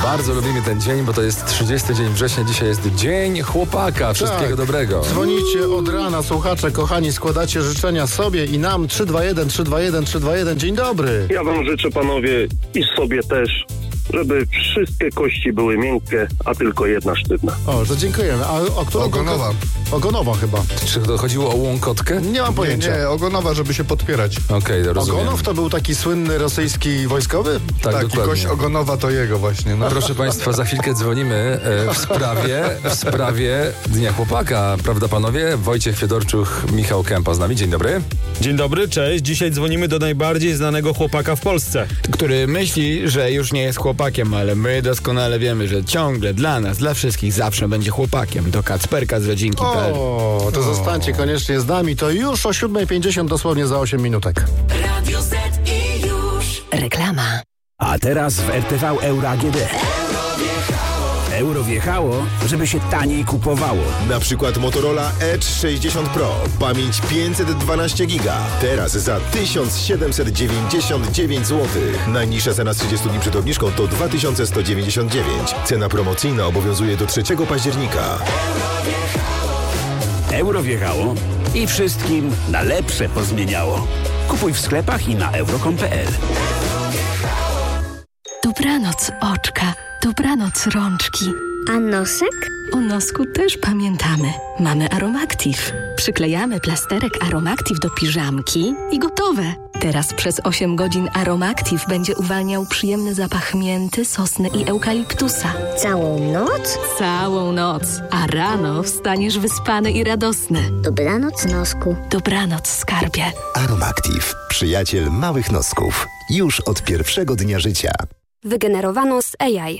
Bardzo lubimy ten dzień, bo to jest 30 dzień września. Dzisiaj jest Dzień Chłopaka. Wszystkiego dobrego. Dzwonicie od rana, słuchacze, kochani, składacie życzenia sobie i nam. 321, 321, 321. Dzień dobry. Ja wam życzę, panowie, i sobie też, żeby wszystkie kości były miękkie, a tylko jedna sztywna. O, to dziękujemy. A o którą? Ogonowa. Ogonowa chyba. Czy to chodziło o łąkotkę? Nie mam pojęcia. Nie, ogonowa, żeby się podpierać. Okej, rozumiem. Ogonow to był taki słynny rosyjski wojskowy? Tak, Tak, i dokładnie. kość ogonowa to jego właśnie. No. Proszę Państwa, za chwilkę dzwonimy w sprawie Dnia Chłopaka. Prawda, panowie? Wojciech Fiedorczuch, Michał Kępa z nami. Dzień dobry. Dzień dobry, cześć. Dzisiaj dzwonimy do najbardziej znanego chłopaka w Polsce. Który myśli, że już nie jest chłopakiem, ale my doskonale wiemy, że ciągle dla nas, dla wszystkich zawsze będzie chłopakiem. Do Kacperka z rodzinki.pl. O, to zostańcie koniecznie z nami. To już o 7:50, dosłownie za 8 minutek. Radio Z i już. Reklama. A teraz w RTV Euro AGD. Euro wjechało, żeby się taniej kupowało. Na przykład Motorola Edge 60 Pro. Pamięć 512 giga. Teraz za 1799 zł. Najniższa cena z 30 dni przed obniżką to 2199. Cena promocyjna obowiązuje do 3 października. Euro wjechało i wszystkim na lepsze pozmieniało. Kupuj w sklepach i na euro.com.pl. Dobranoc oczka, dobranoc rączki. A nosek? O nosku też pamiętamy. Mamy Aromactive. Przyklejamy plasterek Aromactive do piżamki i gotowe. Teraz przez 8 godzin Aromactive będzie uwalniał przyjemny zapach mięty, sosny i eukaliptusa. Całą noc? Całą noc. A rano wstaniesz wyspany i radosny. Dobranoc, nosku. Dobranoc, skarbie. Aromactive. Przyjaciel małych nosków. Już od pierwszego dnia życia. Wygenerowano z AI.